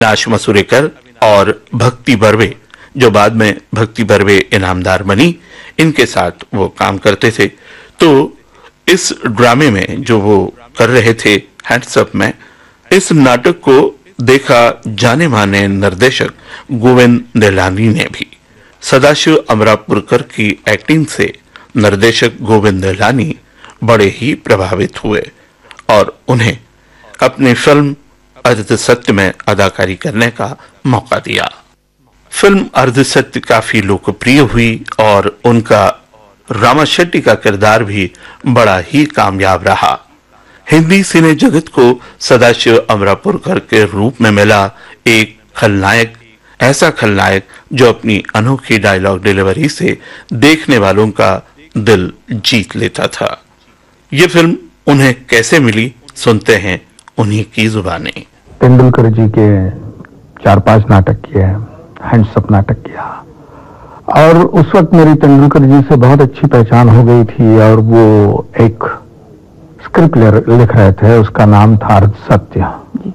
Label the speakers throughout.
Speaker 1: अविनाश मसूरेकर और भक्ति बर्वे, जो बाद में भक्ति बर्वे इनामदार बनी, इनके साथ वो काम करते थे। तो इस ड्रामे में जो वो कर रहे थे हैंड्स अप में, इस नाटक को देखा जाने माने निर्देशक गोविंद निहलानी ने भी। सदाशिव अमरापुरकर की एक्टिंग से निर्देशक गोविंद निहलानी बड़े ही प्रभावित हुए और उन्हें अपनी फिल्म अर्ध सत्य में अदाकारी करने का मौका दिया। फिल्म अर्ध सत्य काफी लोकप्रिय हुई और उनका रामा शेट्टी का किरदार भी बड़ा ही कामयाब रहा। हिंदी सिने जगत को सदाशिव अमरापुरकर के रूप में मिला एक खलनायक, ऐसा खलनायक जो अपनी अनोखी डायलॉग डिलीवरी से देखने वालों का दिल जीत लेता था। ये फिल्म उन्हें कैसे मिली, सुनते हैं उन्हीं की जुबानी।
Speaker 2: तेंदुलकर जी के 4-5 नाटक किए, हैंड्स अप नाटक किया और उस वक्त मेरी तेंदुलकर जी से बहुत अच्छी पहचान हो गई थी और वो एक स्क्रिप्ट लिख रहे थे, उसका नाम था अर्ध सत्य।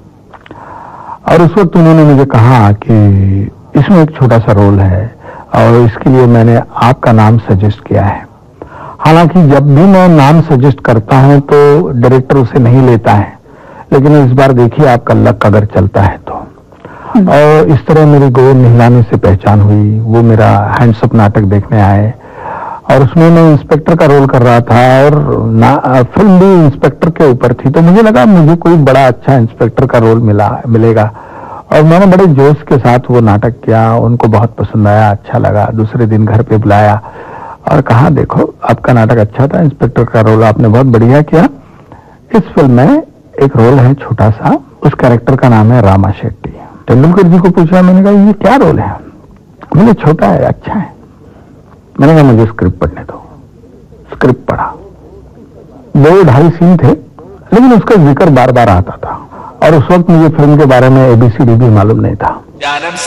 Speaker 2: और उस वक्त उन्होंने मुझे कहा कि इसमें एक छोटा सा रोल है और इसके लिए मैंने आपका नाम सजेस्ट किया है। हालांकि जब भी मैं नाम सजेस्ट करता हूं तो डायरेक्टर उसे नहीं लेता है, लेकिन इस बार देखिए आपका लक अगर चलता है तो। और इस तरह मेरी गोविंद निहलानी से पहचान हुई। वो मेरा हैंड्स अप नाटक देखने आए और उसमें मैं इंस्पेक्टर का रोल कर रहा था और फिल्म भी इंस्पेक्टर के ऊपर थी, तो मुझे लगा मुझे कोई बड़ा अच्छा इंस्पेक्टर का रोल मिलेगा और मैंने बड़े जोश के साथ वो नाटक किया। उनको बहुत पसंद आया, अच्छा लगा। दूसरे दिन घर पे बुलाया और कहा देखो आपका नाटक अच्छा था, इंस्पेक्टर का रोल आपने बहुत बढ़िया किया। इस फिल्म में एक रोल है छोटा सा, उस कैरेक्टर का नाम है रामा शेट्टी। तेंदुलकर जी को पूछा, मैंने कहा ये क्या रोल है? बोले छोटा है, अच्छा है। मैंने कहा मुझे स्क्रिप्ट पढ़ने दो। स्क्रिप्ट पढ़ा, 2-2.5 सीन थे, लेकिन उसका जिक्र बार बार आता था और उस वक्त मुझे फिल्म के बारे में ABCD भी मालूम नहीं था।